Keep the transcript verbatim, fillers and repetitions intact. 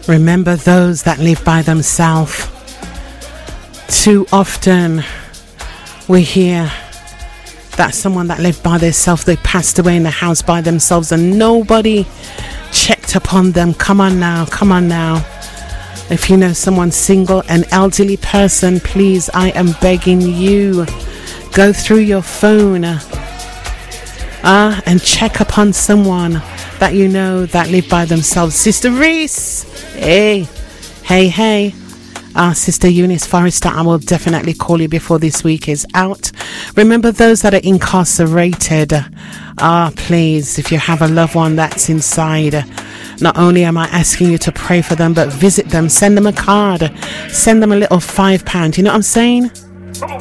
Remember those that live by themselves. Too often we hear that someone that lived by themselves, they passed away in the house by themselves and nobody checked upon them. Come on now, come on now. If you know someone single, an elderly person, please, I am begging you, go through your phone uh, and check upon someone that you know that live by themselves. Sister Reese, hey, hey, hey. Uh, Sister Eunice Forrester, I will definitely call you before this week is out. Remember those that are incarcerated. Ah, uh, please, if you have a loved one that's inside, not only am I asking you to pray for them, but visit them, send them a card, send them a little five pound. You know what I'm saying?